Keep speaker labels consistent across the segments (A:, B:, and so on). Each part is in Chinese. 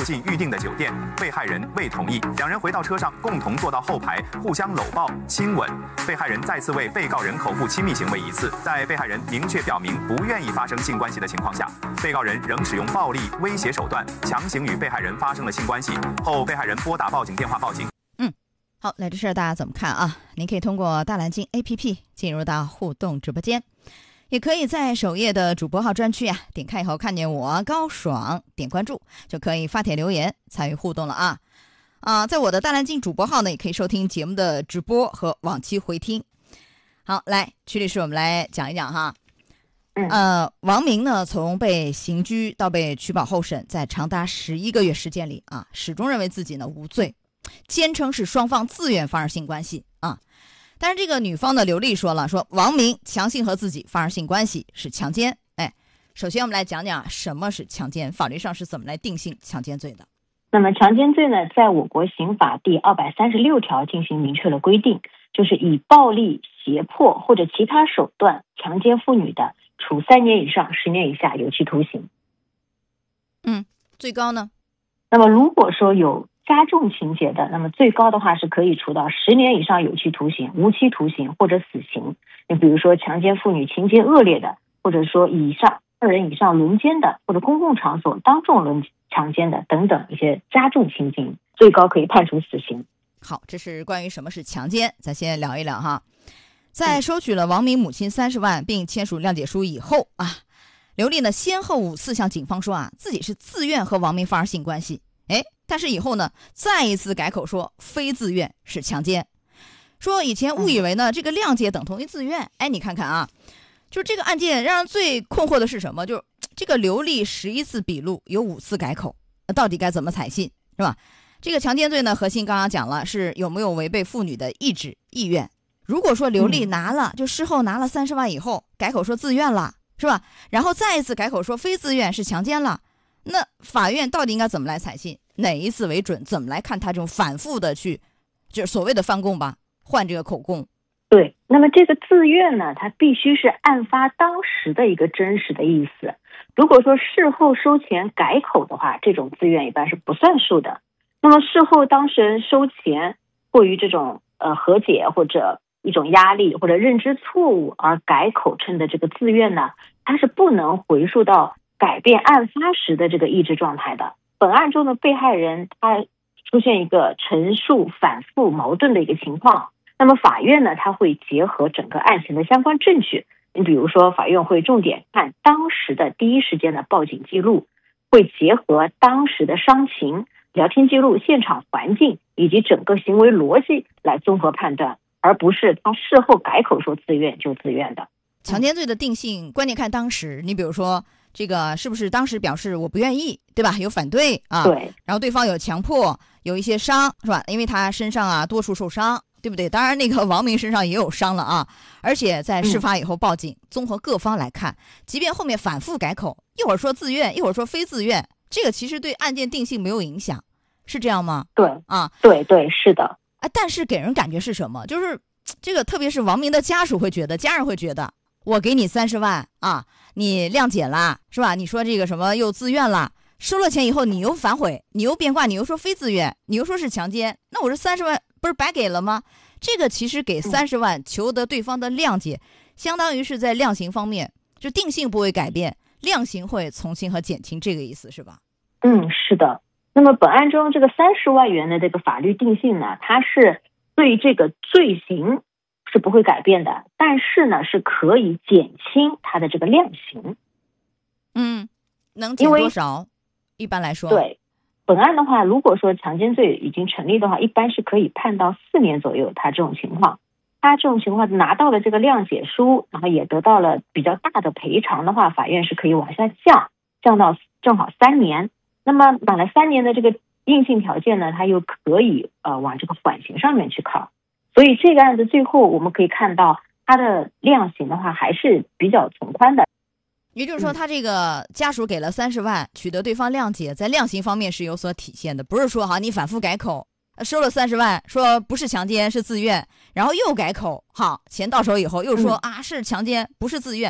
A: 进预定的酒店，被害人未同意。两人回到车上，共同坐到后排，互相搂抱、亲吻。被害人再次为被告人口部亲密行为一次，在被害人明确表明不愿意发生性关系的情况下，被告人仍使用暴力威胁手段，强行与被害人发生了性关系。后被害人拨打报警电话报警。
B: 好，那这事儿大家怎么看啊？您可以通过大蓝鲸 APP 进入到互动直播间，也可以在首页的主播号专区点开以后看见我高爽，点关注就可以发帖留言参与互动了在我的大蓝鲸主播号呢，也可以收听节目的直播和往期回听。好，来，曲律师，我们来讲一讲哈。王明呢，从被刑拘到被取保候审，在长达11个月时间里始终认为自己呢无罪，坚称是双方自愿发生性关系但是这个女方的刘丽说王明强行和自己发生性关系是强奸。首先我们来讲讲什么是强奸，法律上是怎么来定性强奸罪的。
C: 那么强奸罪呢，在我国刑法第236条进行明确了规定，就是以暴力、胁迫或者其他手段强奸妇女的，处3年以上10年以下有期徒刑。
B: 最高呢？
C: 那么如果说有加重情节的，那么最高的话是可以处到10年以上有期徒刑、无期徒刑或者死刑。你比如说强奸妇女情节恶劣的，或者说2人以上轮奸的，或者公共场所当众强奸的等等一些加重情形，最高可以判处死刑。
B: 好，这是关于什么是强奸，咱先聊一聊哈。在收取了王明母亲30万并签署谅解书以后刘丽呢先后5次向警方说自己是自愿和王明发生性关系，但是以后呢再一次改口说非自愿是强奸，说以前误以为呢这个谅解等同于自愿。你看看就这个案件让人最困惑的是什么？就是这个刘丽11次笔录有5次改口，到底该怎么采信是吧？这个强奸罪呢核心刚刚讲了是有没有违背妇女的意志意愿。如果说刘丽就事后拿了30万以后改口说自愿了是吧，然后再一次改口说非自愿是强奸了，那法院到底应该怎么来采信？哪一次为准？怎么来看他这种反复的就是所谓的翻供吧，换这个口供？
C: 对，那么这个自愿呢，它必须是案发当时的一个真实的意思。如果说事后收钱改口的话，这种自愿一般是不算数的。那么事后当事人收钱过于这种和解或者一种压力或者认知错误而改口称的这个自愿呢，它是不能回溯到改变案发时的这个意志状态的。本案中的被害人他出现一个陈述反复矛盾的一个情况，那么法院呢，他会结合整个案情的相关证据，你比如说法院会重点看当时的第一时间的报警记录，会结合当时的伤情、聊天记录、现场环境以及整个行为逻辑来综合判断，而不是他事后改口说自愿就自愿的。
B: 强奸罪的定性关键看当时，你比如说这个是不是当时表示我不愿意，对吧？有反对
C: 对，
B: 然后对方有强迫，有一些伤是吧？因为他身上多处受伤，对不对？当然那个王明身上也有伤了而且在事发以后报警，综合各方来看，即便后面反复改口，一会儿说自愿，一会儿说非自愿，这个其实对案件定性没有影响，是这样吗？
C: 对对，是的。
B: 但是给人感觉是什么？就是这个特别是王明的家属会觉得，家人会觉得，我给你30万你谅解了是吧？你说这个什么又自愿了，收了钱以后你又反悔，你又变卦，你又说非自愿，你又说是强奸，那我这30万不是白给了吗？这个其实给30万求得对方的谅解，相当于是在量刑方面就定性不会改变，量刑会从轻和减轻，这个意思是吧？
C: 是的。那么本案中这个30万元的这个法律定性呢，它是对这个罪行是不会改变的，但是呢是可以减轻它的这个量刑。
B: 能减多少？一般来说，
C: 对本案的话，如果说强奸罪已经成立的话，一般是可以判到4年左右。他这种情况拿到了这个谅解书，然后也得到了比较大的赔偿的话，法院是可以往下降到正好3年。那么满了3年的这个硬性条件呢，它又可以往这个缓刑上面去靠。所以这个案子最后我们可以看到，它的量刑的话还是比较从宽的。
B: 也就是说，他这个家属给了30万，取得对方谅解，在量刑方面是有所体现的，不是说你反复改口，收了30万，说不是强奸是自愿，然后又改口，好，钱到手以后又说是强奸不是自愿，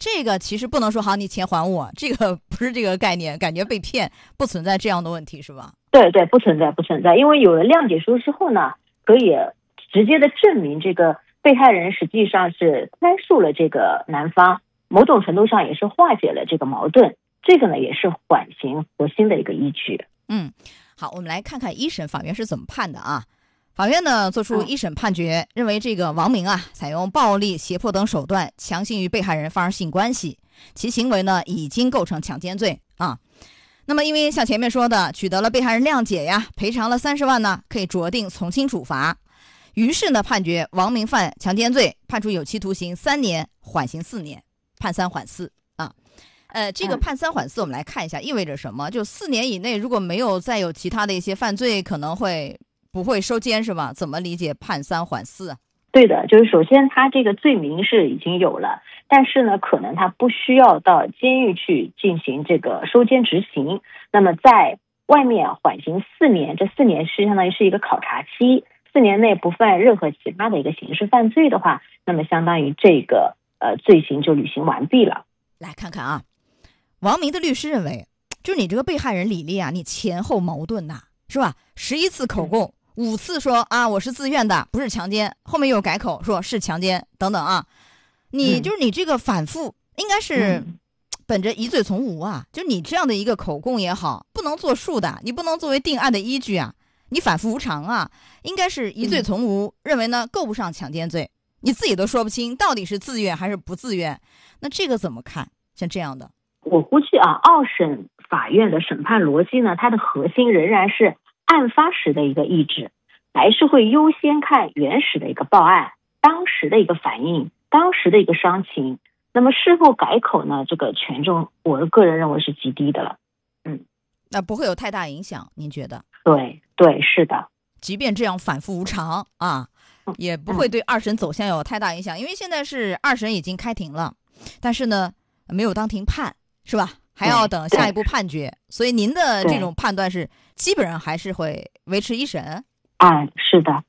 B: 这个其实不能说好你钱还我，这个不是这个概念，感觉被骗，不存在这样的问题是吧？
C: 对对，不存在，因为有了谅解书之后呢，可以直接的证明这个被害人实际上是宽恕了这个男方，某种程度上也是化解了这个矛盾，这个呢也是缓刑核心的一个依据。
B: 好，我们来看看一审法院是怎么判的啊。法院呢作出一审判决，认为这个王明啊采用暴力、胁迫等手段强行与被害人发生性关系，其行为呢已经构成强奸罪啊。那么因为像前面说的，取得了被害人谅解呀，赔偿了30万呢，可以酌定从轻处罚。于是呢，判决王明犯强奸罪，判处有期徒刑3年，缓刑4年，判3缓4啊。这个判3缓4，我们来看一下意味着什么？就4年以内如果没有再有其他的一些犯罪，可能不会收监是吧？怎么理解判3缓4啊？
C: 对的，就是首先他这个罪名是已经有了，但是呢，可能他不需要到监狱去进行这个收监执行。那么在外面缓刑4年，这4年是相当于是一个考察期，4年内不犯任何其他的一个刑事犯罪的话，那么相当于这个罪行就履行完毕了。
B: 来看看啊，王明的律师认为，就是你这个被害人李丽啊，你前后矛盾呐，是吧？11次口供。5次说啊我是自愿的，不是强奸，后面又改口说是强奸等等啊，你这个反复应该是本着疑罪从无啊，就你这样的一个口供也好，不能作数的，你不能作为定案的依据啊，你反复无常啊，应该是疑罪从无，认为呢够不上强奸罪，你自己都说不清到底是自愿还是不自愿，那这个怎么看？像这样的，
C: 我估计啊，2审法院的审判逻辑呢，它的核心仍然是案发时的一个意志，还是会优先看原始的一个报案，当时的一个反应，当时的一个伤情。那么事后改口呢，这个权重我个人认为是极低的了。
B: 那不会有太大影响，您觉得？
C: 对，是的。
B: 即便这样反复无常啊，也不会对2审走向有太大影响，因为现在是2审已经开庭了，但是呢没有当庭判，是吧？还要等下一步判决，所以您的这种判断是基本上还是会维持1审？
C: 是的。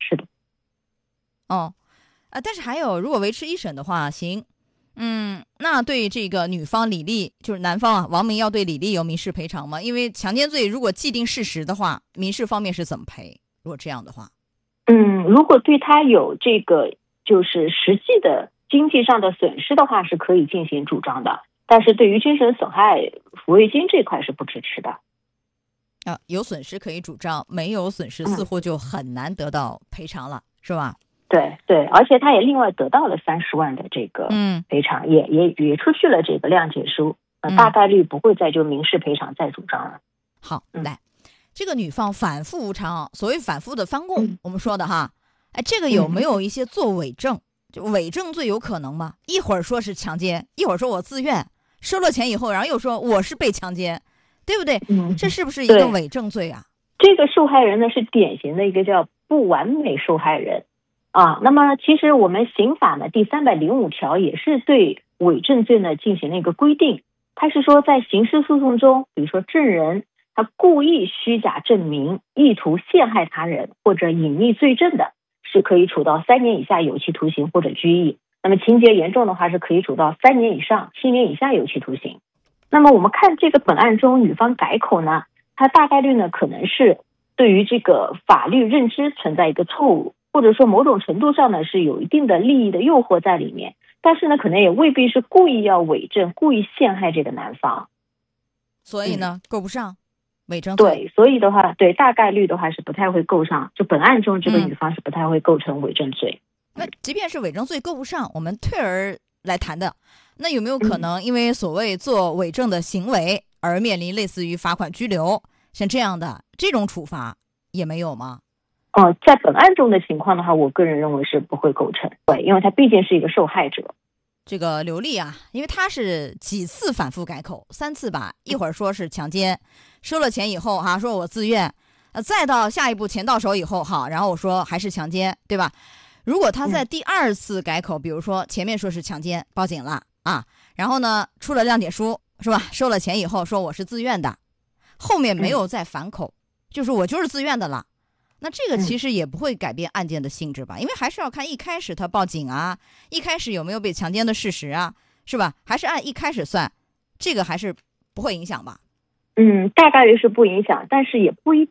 B: 但是还有，如果维持1审的话，行，那对这个女方李丽，就是男方啊，王明要对李丽有民事赔偿吗？因为强奸罪如果既定事实的话，民事方面是怎么赔？如果这样的话，
C: 如果对他有这个就是实际的经济上的损失的话，是可以进行主张的。但是对于精神损害抚慰金这块是不支持的。
B: 有损失可以主张，没有损失似乎就很难得到赔偿了，是吧？
C: 对，而且他也另外得到了30万的这个赔偿，也出去了这个谅解书，大概率不会再就民事赔偿再主张了。
B: 好，来，这个女方反复无常，所谓反复的翻供，我们说的哈，这个有没有一些作伪证？就伪证罪有可能吗？一会儿说是强奸，一会儿说我自愿，收了钱以后，然后又说我是被强奸，对不对？这是不是一个伪证罪啊？
C: 这个受害人呢是典型的一个叫不完美受害人啊。那么其实我们刑法呢第305条也是对伪证罪呢进行了一个规定，它是说在刑事诉讼中，比如说证人他故意虚假证明，意图陷害他人或者隐匿罪证的，是可以处到3年以下有期徒刑或者拘役。那么情节严重的话是可以处到3年以上7年以下有期徒刑。那么我们看这个本案中女方改口呢，它大概率呢可能是对于这个法律认知存在一个错误，或者说某种程度上呢是有一定的利益的诱惑在里面，但是呢可能也未必是故意要伪证，故意陷害这个男方，
B: 所以呢够不上伪证罪。
C: 对，所以的话，对，大概率的话是不太会构上，就本案中这个女方是不太会构成伪证罪。
B: 那即便是伪证罪够不上，我们退而来谈的，那有没有可能因为所谓做伪证的行为而面临类似于罚款、拘留像这样的这种处罚也没有吗？
C: 在本案中的情况的话，我个人认为是不会构成，对，因为他毕竟是一个受害者。
B: 这个刘丽啊，因为他是几次反复改口，3次吧，一会儿说是强奸，收了钱以后哈，说我自愿，再到下一步钱到手以后哈，然后我说还是强奸，对吧？如果他在第2次改口，比如说前面说是强奸，报警了啊，然后呢出了谅解书是吧？收了钱以后说我是自愿的，后面没有再反口，就是我就是自愿的了。那这个其实也不会改变案件的性质吧？因为还是要看一开始他报警啊，一开始有没有被强奸的事实啊， 是吧？还是按一开始算，这个还是不会影响吧？
C: 大概率是不影响，但是也不一